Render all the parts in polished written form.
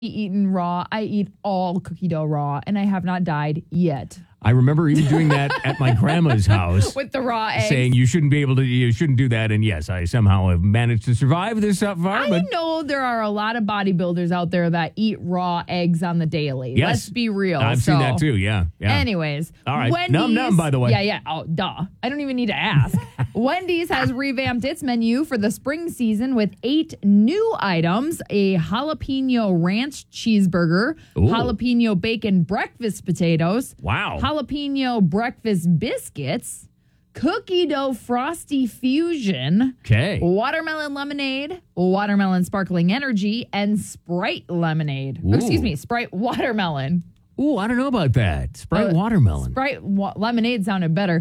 eaten raw. I eat all cookie dough raw, and I have not died yet. I remember even doing that at my grandma's house. With the raw eggs. Saying you shouldn't do that. And yes, I somehow have managed to survive this far. I know there are a lot of bodybuilders out there that eat raw eggs on the daily. Yes. Let's be real. I've seen that too, yeah. Anyways. All right. Wendy's, Num, by the way. Yeah. Oh, duh. I don't even need to ask. Wendy's has revamped its menu for the spring season with 8 new items. A jalapeno ranch cheeseburger, jalapeno bacon breakfast potatoes. Wow. Jalapeno breakfast biscuits, cookie dough frosty fusion, watermelon lemonade, watermelon sparkling energy, and Sprite lemonade. Sprite watermelon. Ooh, I don't know about that. Sprite watermelon. Sprite lemonade sounded better.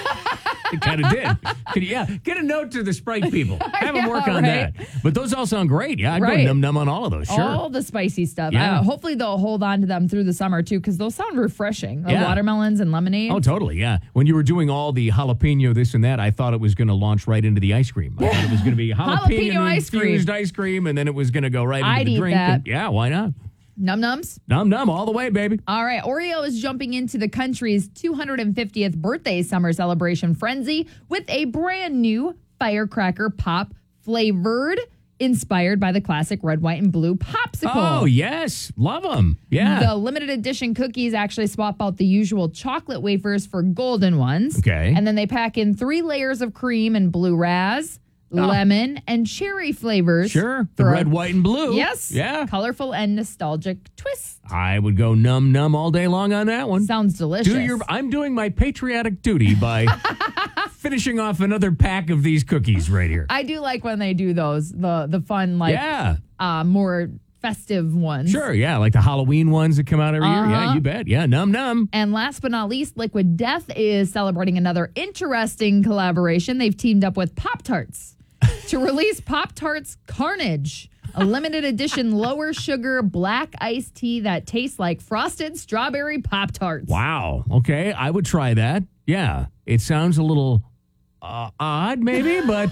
It kind of did. Get a note to the Sprite people. Have them work on that. But those all sound great. Yeah, I'd go num on all of those. Sure. All the spicy stuff. Yeah. Hopefully they'll hold on to them through the summer too, because those sound refreshing. The watermelons and lemonade. Oh, totally. Yeah. When you were doing all the jalapeno this and that, I thought it was going to launch right into the ice cream. I thought it was going to be jalapeno infused ice cream, and then it was going to go right into the drink. That. Yeah, why not? Num-nums? Num all the way, baby. All right. Oreo is jumping into the country's 250th birthday summer celebration frenzy with a brand new firecracker pop flavored, inspired by the classic red, white, and blue popsicle. Oh, yes. Love them. Yeah. The limited edition cookies actually swap out the usual chocolate wafers for golden ones. Okay. And then they pack in 3 layers of cream and blue raz, lemon, and cherry flavors. Sure. The red, white, and blue. Yes. Yeah. Colorful and nostalgic twist. I would go num all day long on that one. Sounds delicious. I'm doing my patriotic duty by finishing off another pack of these cookies right here. I do like when they do those, the fun, more festive ones. Sure, yeah, like the Halloween ones that come out every year. Yeah, you bet. Yeah, num. And last but not least, Liquid Death is celebrating another interesting collaboration. They've teamed up with Pop-Tarts to release Pop-Tarts Carnage, a limited edition lower sugar black iced tea that tastes like frosted strawberry Pop-Tarts. Wow. Okay, I would try that. Yeah, it sounds a little odd maybe, but...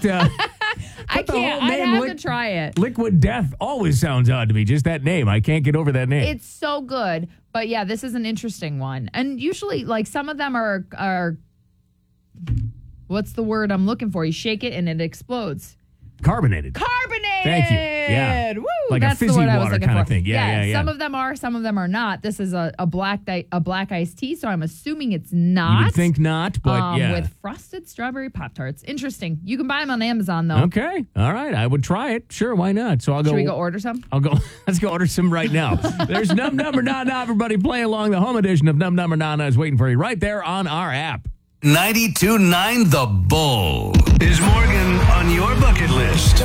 I can't. I'd have to try it. Liquid Death always sounds odd to me. Just that name. I can't get over that name. It's so good. But yeah, this is an interesting one. And usually, some of them are what's the word I'm looking for? You shake it and it explodes. Carbonated. Thank you. Yeah. Woo! Like That's a fizzy the word I was water looking kind for. of thing. Yeah. Some of them are, some of them are not. This is a black iced tea, so I'm assuming it's not. You would think not, but yeah. With frosted strawberry Pop-Tarts. Interesting. You can buy them on Amazon, though. Okay. All right. I would try it. Sure. Why not? So I'll go. Should we go order some? Let's go order some right now. There's Num or Nah Nah. Everybody play along. The home edition of Num or Nah Nah is waiting for you right there on our app. 92.9 The Bull. Is Morgan on your bucket list?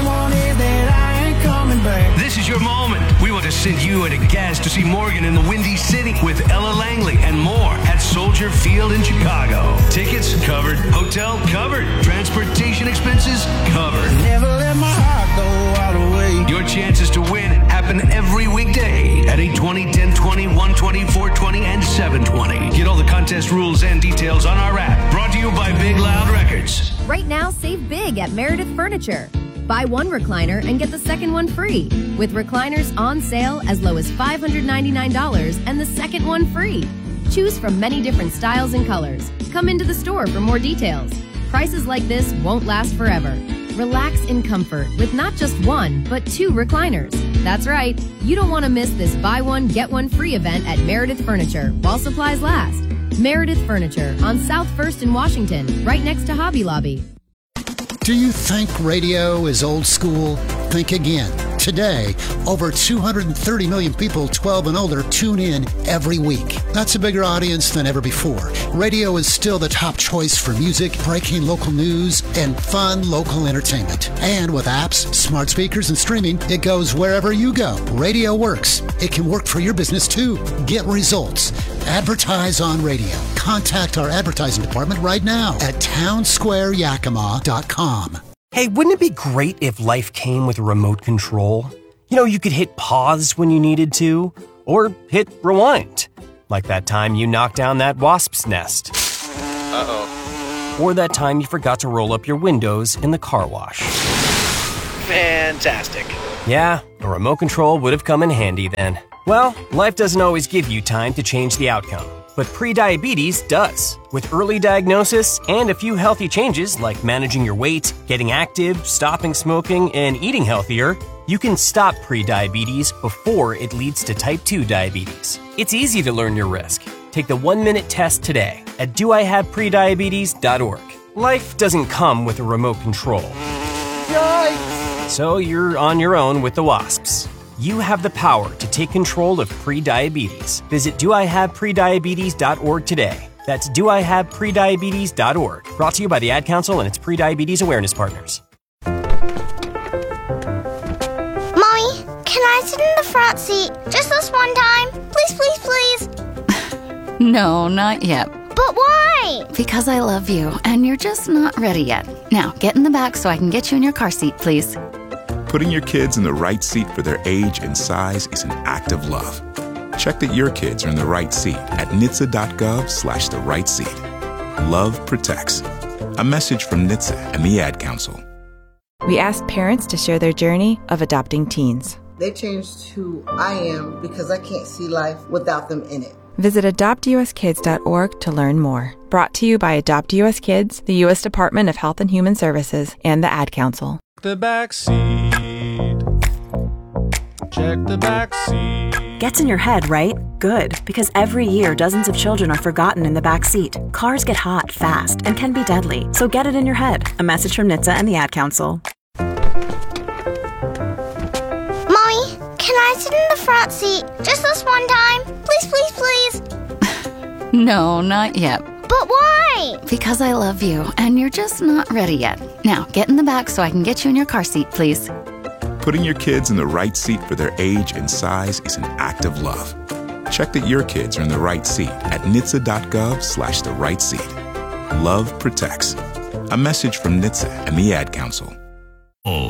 This is your moment. We want to send you and a guest to see Morgan in the Windy City with Ella Langley and more at Soldier Field in Chicago. Tickets covered. Hotel covered. Transportation expenses covered. Never let my heart go out of way. Your chances to win happen every weekday at 8:20, 10:20, 1:20, 4:20, and 7:20. Get all the contest rules and details on our app. Brought to you by Big Loud Records. Right now, save big at Meredith Furniture. Buy one recliner and get the second one free, with recliners on sale as low as $599 and the second one free. Choose from many different styles and colors. Come into the store for more details. Prices like this won't last forever. Relax in comfort with not just one, but 2 recliners. That's right. You don't want to miss this buy one, get one free event at Meredith Furniture while supplies last. Meredith Furniture on South 1st in Washington, right next to Hobby Lobby. Do you think radio is old school? Think again. Today, over 230 million people 12 and older tune in every week. That's a bigger audience than ever before. Radio is still the top choice for music, breaking local news, and fun local entertainment. And with apps, smart speakers, and streaming, it goes wherever you go. Radio works. It can work for your business too. Get results. Advertise on radio. Contact our advertising department right now at townsquareyakima.com. Hey, wouldn't it be great if life came with a remote control? You could hit pause when you needed to, or hit rewind. Like that time you knocked down that wasp's nest. Uh-oh. Or that time you forgot to roll up your windows in the car wash. Fantastic. Yeah, a remote control would have come in handy then. Well, life doesn't always give you time to change the outcome, but prediabetes does. With early diagnosis and a few healthy changes like managing your weight, getting active, stopping smoking, and eating healthier, you can stop prediabetes before it leads to type 2 diabetes. It's easy to learn your risk. Take the 1-minute test today at doihaveprediabetes.org. Life doesn't come with a remote control. Yikes! So you're on your own with the WASPs. You have the power to take control of prediabetes. Visit doihaveprediabetes.org today. That's doihaveprediabetes.org. Brought to you by the Ad Council and its Prediabetes Awareness Partners. Mommy, can I sit in the front seat just this one time? Please, please, please. No, not yet. But why? Because I love you, and you're just not ready yet. Now, get in the back so I can get you in your car seat, please. Putting your kids in the right seat for their age and size is an act of love. Check that your kids are in the right seat at NHTSA.gov/the right seat. Love protects. A message from NHTSA and the Ad Council. We asked parents to share their journey of adopting teens. They changed who I am because I can't see life without them in it. Visit AdoptUSKids.org to learn more. Brought to you by Adopt US Kids, the U.S. Department of Health and Human Services, and the Ad Council. The back seat. Check the back seat. Gets in your head, right? Good, because every year dozens of children are forgotten in the back seat. Cars get hot fast and can be deadly, so get it in your head. A message from NHTSA and the Ad Council. Mommy, can I sit in the front seat just this one time? Please, please, please. No, not yet. But why? Because I love you, and you're just not ready yet. Now, get in the back so I can get you in your car seat, please. Putting your kids in the right seat for their age and size is an act of love. Check that your kids are in the right seat at NHTSA.gov/the right seat. Love protects. A message from NHTSA and the Ad Council.